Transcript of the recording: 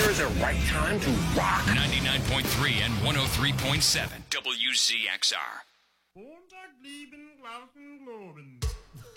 is the right time to rock. 99.3 and 103.7 WZXR. Montag lieben, Glauben, Globen.